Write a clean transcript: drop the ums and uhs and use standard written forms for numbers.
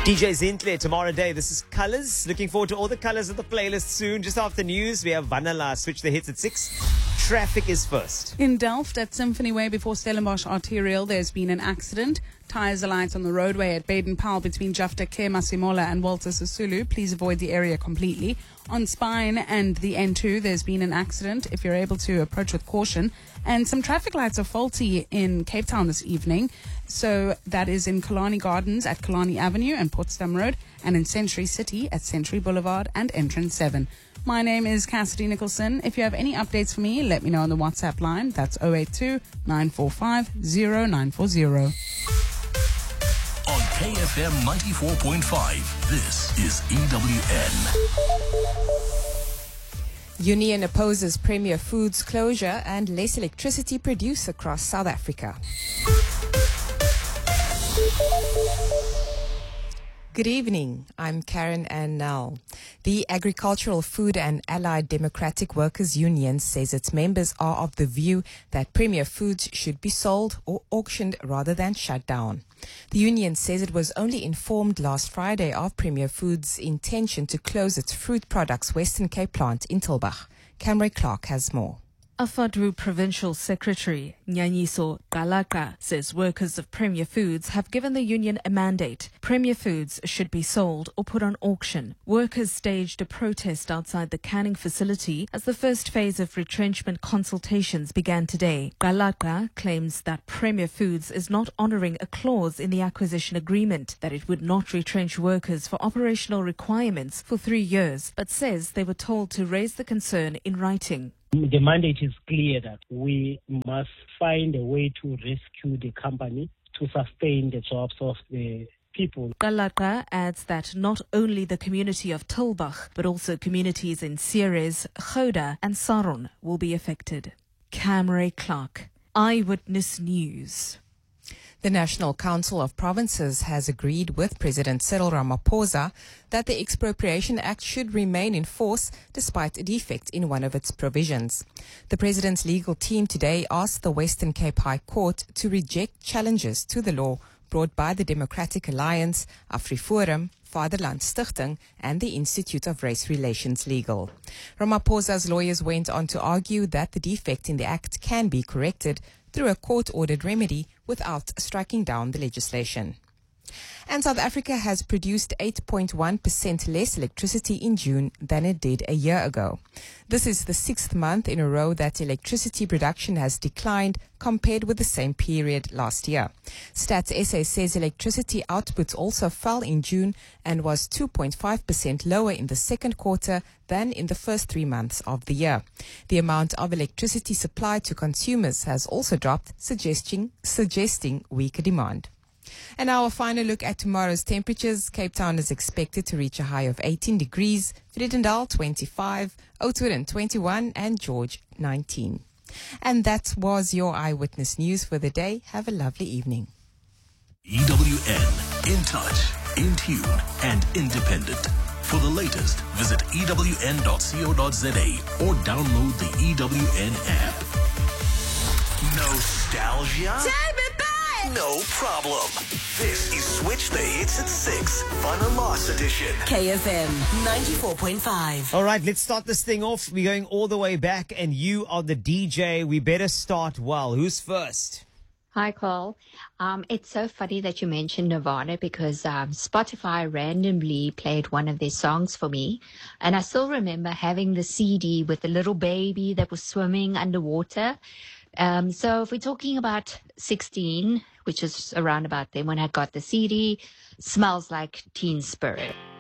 DJ Zintle, tomorrow day. This is Colors. Looking forward to all the colors of the playlist soon. Just after news, we have Vanilla. Switch the hits at 6. Traffic is first. In Delft at Symphony Way before Stellenbosch Arterial, there's been an accident. Tyres are light on the roadway at Baden-Powell between Jafta Ke Masimola and Walter Sisulu. Please avoid the area completely. On Spine and the N2, there's been an accident. If you're able to approach with caution. And some traffic lights are faulty in Cape Town this evening. So that is in Kalani Gardens at Kalani Avenue and Potsdam Road, and in Century City at Century Boulevard and Entrance 7. My name is Cassidy Nicholson. If you have any updates for me, let me know on the WhatsApp line. That's 082-945-0940. On KFM 94.5, this is EWN. Union opposes Premier Foods closure and less electricity produced across South Africa. Good evening. I'm Karen Annell. The Agricultural, Food and Allied Democratic Workers Union says its members are of the view that Premier Foods should be sold or auctioned rather than shut down. The union says it was only informed last Friday of Premier Foods' intention to close its fruit products Western Cape plant in Tulbagh. Camry Clark has more. Afadru Provincial Secretary Nyanyiso Galaka says workers of Premier Foods have given the union a mandate. Premier Foods should be sold or put on auction. Workers staged a protest outside the canning facility as the first phase of retrenchment consultations began today. Galaka claims that Premier Foods is not honouring a clause in the acquisition agreement, that it would not retrench workers for operational requirements for 3 years, but says they were told to raise the concern in writing. The mandate is clear that we must find a way to rescue the company to sustain the jobs of the people. Galaka adds that not only the community of Tulbagh, but also communities in Ceres, Gouda and Saron will be affected. Camry Clark, Eyewitness News. The National Council of Provinces has agreed with President Cyril Ramaphosa that the Expropriation Act should remain in force despite a defect in one of its provisions. The President's legal team today asked the Western Cape High Court to reject challenges to the law brought by the Democratic Alliance, AfriForum, Vaderland Stichting and the Institute of Race Relations Legal. Ramaphosa's lawyers went on to argue that the defect in the Act can be corrected through a court-ordered remedy without striking down the legislation. And South Africa has produced 8.1% less electricity in June than it did a year ago. This is the 6th month in a row that electricity production has declined compared with the same period last year. Stats SA says electricity output also fell in June and was 2.5% lower in the second quarter than in the first 3 months of the year. The amount of electricity supplied to consumers has also dropped, suggesting weaker demand. And now a final look at tomorrow's temperatures. Cape Town is expected to reach a high of 18 degrees, Vredendal 25, Oudtshoorn 21 and George 19. And that was your Eyewitness News for the day. Have a lovely evening. EWN, in touch, in tune and independent. For the latest, visit ewn.co.za or download the EWN app. Nostalgia? Take me back! No problem. This is Switch the Hits at 6, Fun and Loss edition. KFM 94.5. All right, let's start this thing off. We're going all the way back, and you are the DJ. We better start well. Who's first? Hi, Carl. It's so funny that you mentioned Nirvana because Spotify randomly played one of their songs for me. And I still remember having the CD with the little baby that was swimming underwater. So if we're talking about 16, which is around about then when I got the CD, Smells Like Teen Spirit.